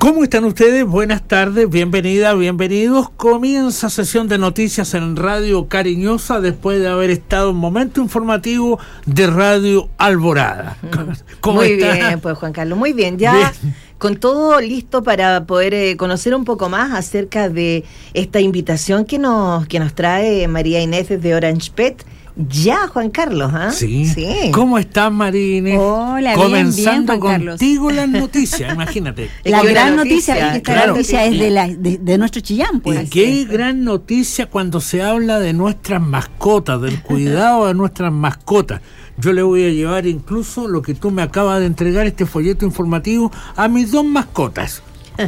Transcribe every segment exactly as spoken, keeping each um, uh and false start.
¿Cómo están ustedes? Buenas tardes, bienvenida, bienvenidos. Comienza sesión de noticias en Radio Cariñosa después de haber estado en momento informativo de Radio Alborada. ¿Cómo muy está? Bien, pues Juan Carlos, muy bien. Ya bien. Con todo listo para poder eh, conocer un poco más acerca de esta invitación que nos, que nos trae María Inés de Orange Pet. Ya, Juan Carlos, ¿ah? ¿eh? Sí. sí. ¿Cómo estás, María Inés? Hola, comenzando bien, bien, Juan Carlos. Contigo las noticias, imagínate. La gran noticia, noticia esta claro. noticia es de, la, de, de nuestro Chillán, pues. Y qué gran noticia cuando se habla de nuestras mascotas, del cuidado de nuestras mascotas. Yo le voy a llevar incluso lo que tú me acabas de entregar, este folleto informativo, a mis dos mascotas.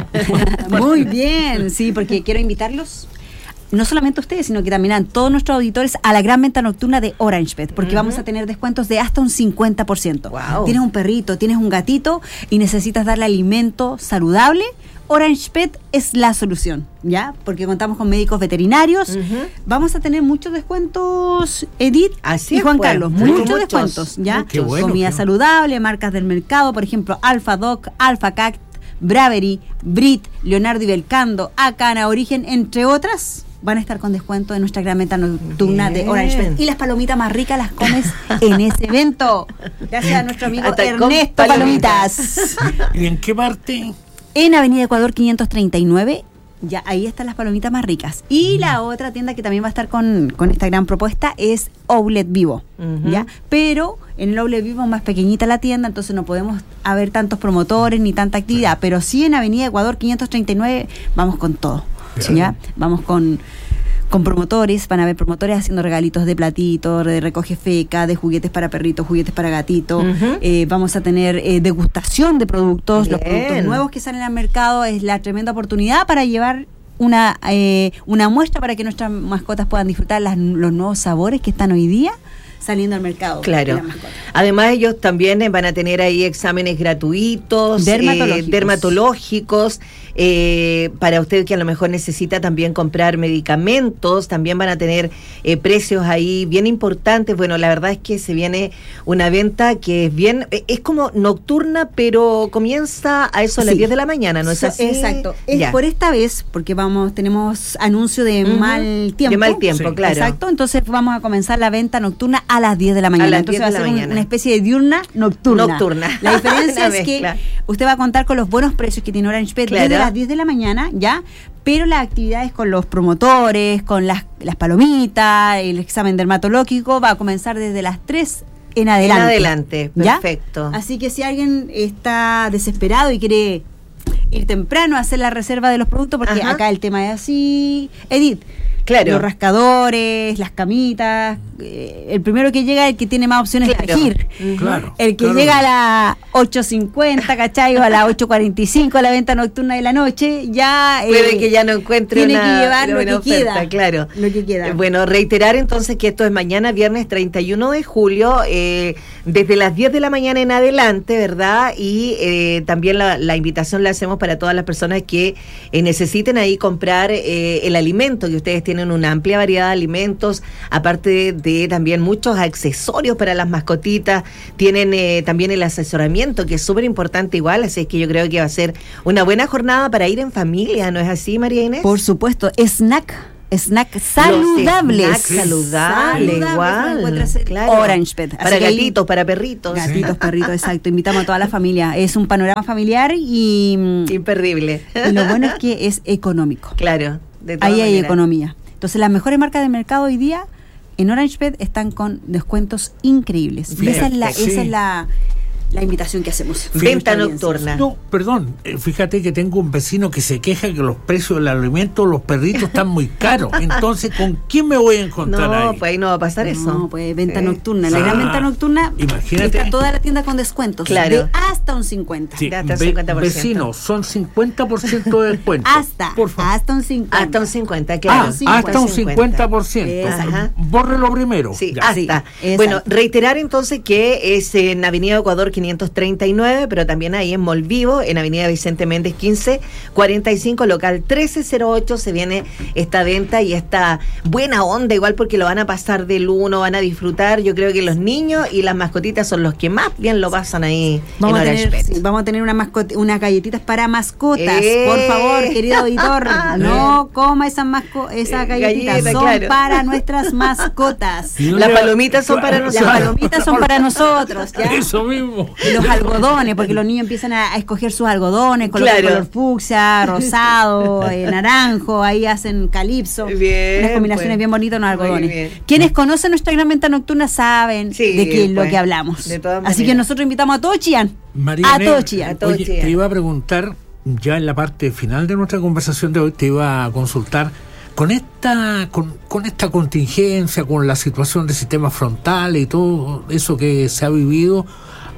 Muy bien, sí, porque quiero invitarlos. No solamente a ustedes, sino que también a todos nuestros auditores a la gran venta nocturna de Orange Pet, porque uh-huh. vamos a tener descuentos de hasta un cincuenta por ciento. Wow. Tienes un perrito, tienes un gatito y necesitas darle alimento saludable. Orange Pet es la solución, ¿ya? Porque contamos con médicos veterinarios. Uh-huh. Vamos a tener muchos descuentos, Edith Así y Juan pues, Carlos. Muchos, muchos descuentos, ¿ya? Qué bueno, Comida qué... saludable, marcas del mercado, por ejemplo, Alpha Dog, Alpha Cat, Bravery, Brit, Leonardo y Belcando, Acana, Origen, entre otras. Van a estar con descuento de nuestra gran venta nocturna de Orange Pet. Y las palomitas más ricas las comes en ese evento. Gracias a nuestro amigo Hasta Ernesto Palomitas. ¿Y en qué parte? En Avenida Ecuador quinientos treinta y nueve. Ya ahí están las palomitas más ricas. Y mm. la otra tienda que también va a estar con, con esta gran propuesta es Outlet Vivo. Uh-huh. ¿Ya? Pero en el Outlet Vivo es más pequeñita la tienda, entonces no podemos haber tantos promotores ni tanta actividad. Sí. Pero sí en Avenida Ecuador quinientos treinta y nueve vamos con todo. Sí. ¿Ya? Vamos con, con promotores, van a haber promotores haciendo regalitos de platitos, de recoge feca, de juguetes para perritos, juguetes para gatitos. Uh-huh. Eh, vamos a tener eh, degustación de productos, Bien. Los productos nuevos que salen al mercado. Es la tremenda oportunidad para llevar una, eh, una muestra para que nuestras mascotas puedan disfrutar las, los nuevos sabores que están hoy día saliendo al mercado. Claro. Además ellos también eh, van a tener ahí exámenes gratuitos, dermatológicos, eh, dermatológicos eh, para usted que a lo mejor necesita también comprar medicamentos, también van a tener eh, precios ahí bien importantes. Bueno, la verdad es que se viene una venta que es bien, eh, es como nocturna, pero comienza a eso a las sí. diez de la mañana, ¿no es so, así? Exacto. Es ya. Por esta vez, porque vamos, tenemos anuncio de uh-huh. mal tiempo. De mal tiempo, sí. claro. Exacto, entonces vamos a comenzar la venta nocturna a las diez de la mañana. Entonces va a ser un, una especie de diurna nocturna. Nocturna. La diferencia es que usted va a contar con los buenos precios que tiene Orange Pet claro. desde las diez de la mañana, ¿ya? Pero las actividades con los promotores, con las, las palomitas, el examen dermatológico va a comenzar desde las tres en adelante. En adelante, perfecto. ¿Ya? Así que si alguien está desesperado y quiere ir temprano a hacer la reserva de los productos, porque Ajá. acá el tema es así, Edith. Claro. Los rascadores, las camitas. Eh, el primero que llega es el que tiene más opciones claro. de elegir. Claro, el que claro. llega a las ocho cincuenta, ¿cachai? O a las ocho cuarenta y cinco a la venta nocturna de la noche, ya. Eh, Puede que ya no encuentre tiene una, que llevar lo que oferta, queda. Claro. Lo que queda. Eh, bueno, reiterar entonces que esto es mañana, viernes treinta y uno de julio, eh, desde las diez de la mañana en adelante, ¿verdad? Y eh, también la, la invitación la hacemos para todas las personas que eh, necesiten ahí comprar eh, el alimento, que ustedes tienen una amplia variedad de alimentos, aparte de, de también muchos accesorios para las mascotitas, tienen eh, también el asesoramiento, que es súper importante igual, así es que yo creo que va a ser una buena jornada para ir en familia, ¿no es así, María Inés? Por supuesto, snack. Snack saludables. Snack saludable, igual. Claro. Orange Pet. Para gatitos, ahí, para perritos. Gatitos, perritos, exacto. Invitamos a toda la familia. Es un panorama familiar y... imperdible. Y lo bueno es que es económico. Claro. De todas Ahí hay maneras. economía. Entonces las mejores marcas del mercado hoy día en Orange Pet están con descuentos increíbles. Y esa es la, sí. esa es la, la invitación que hacemos. Venta nocturna. No, perdón, eh, fíjate que tengo un vecino que se queja que los precios del alimento, los perritos están muy caros. Entonces, ¿con quién me voy a encontrar no, ahí? No, pues ahí no va a pasar no, eso. No, pues venta sí. nocturna. La ah, gran venta nocturna imagínate. Está toda la tienda con descuentos. Claro. De hasta un cincuenta. Sí, de hasta un cincuenta por ciento. Vecinos, son cincuenta por ciento de descuento. Hasta, por favor. hasta un cincuenta. Hasta un cincuenta, claro. Ah, hasta un cincuenta por ciento. Ajá. Bórrelo primero. Sí, ya. hasta. Sí, bueno, reiterar entonces que es en Avenida Ecuador quinientos quinientos treinta y nueve, pero también ahí en Mall Vivo, en Avenida Vicente Méndez quince cuarenta y cinco, local trece cero ocho, se viene esta venta y esta buena onda, igual porque lo van a pasar del uno, van a disfrutar. Yo creo que los niños y las mascotitas son los que más bien lo pasan ahí. Vamos, en a tener, Orange Pet. sí, vamos a tener una mascot- unas galletitas para mascotas. Eh. Por favor, querido auditor, no coma esas masco- esas Eh, galletitas. galleta, son claro. para nuestras mascotas. Y no Las le- palomitas son para Las nosotros. palomitas son para nosotros, ¿ya? Eso mismo. Y los algodones, porque los niños empiezan a, a escoger sus algodones, colocan Claro. color fucsia, rosado, eh, naranjo, ahí hacen calipso. Bien, unas combinaciones pues. bien bonitas, los Muy algodones. bien. Quienes conocen nuestra gran venta nocturna saben Sí, de qué es lo pues, que hablamos. de todas Así que maneras. nosotros invitamos a todos Chillán. María A Inés, todos Chillán. A todos oye, Chillán. te iba a preguntar, ya en la parte final de nuestra conversación de hoy, te iba a consultar, con esta, con, con esta contingencia, con la situación del sistema frontal y todo eso que se ha vivido,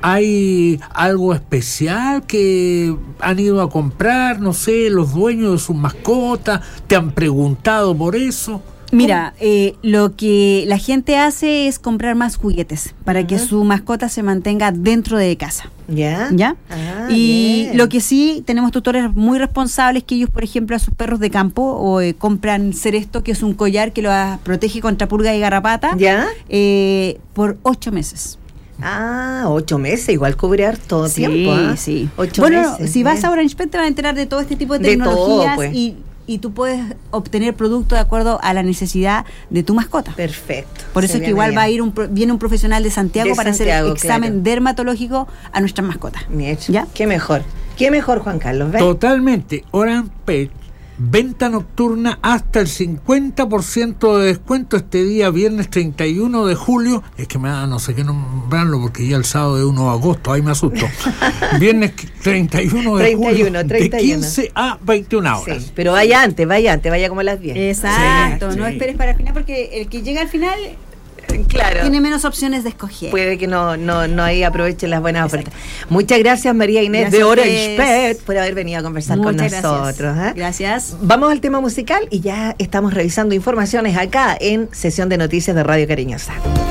¿hay algo especial que han ido a comprar, no sé, los dueños de sus mascotas? ¿Te han preguntado por eso? Mira, eh, lo que la gente hace es comprar más juguetes para Ajá. que su mascota se mantenga dentro de casa. ¿Ya? ¿Ya? Ah, y bien. lo que sí, tenemos tutores muy responsables que ellos, por ejemplo, a sus perros de campo o eh, compran Ceresto, que es un collar que los protege contra pulga y garrapata, ¿Ya? eh, por ocho meses. Ah, ocho meses, igual cubre harto Sí, tiempo. ¿ah? sí. Ocho bueno, meses. si vas bien. a Orange Pet te vas a enterar de todo este tipo de De todo, tecnologías pues. y, y tú puedes obtener productos de acuerdo a la necesidad de tu mascota. Perfecto. Por eso Se es que viene igual bien. va a ir un, pro- viene un profesional de Santiago De para Santiago, hacer examen claro. dermatológico a nuestras mascotas. Bien, ¿Ya? Qué mejor. Qué mejor, Juan Carlos. ¿ves? Totalmente. Orange Pet, venta nocturna hasta el cincuenta por ciento de descuento este día, viernes treinta y uno de julio. Es que me da no sé qué nombrarlo porque ya el sábado es uno de agosto, ahí me asusto. Viernes treinta y uno de treinta y uno, julio, treinta y uno. de quince a veintiuna horas. Sí, pero vaya antes, vaya antes, vaya como a las diez. Exacto, Sí, no sí. esperes para el final porque el que llega al final Claro. tiene menos opciones de escoger. Puede que no, no, no ahí aprovechen las buenas ofertas. Muchas gracias, María Inés Gracias de a Orange ustedes. Pet, por haber venido a conversar con Muchas nosotros. gracias. ¿eh? Gracias. Vamos al tema musical y ya estamos revisando informaciones acá en Sesión de Noticias de Radio Cariñosa.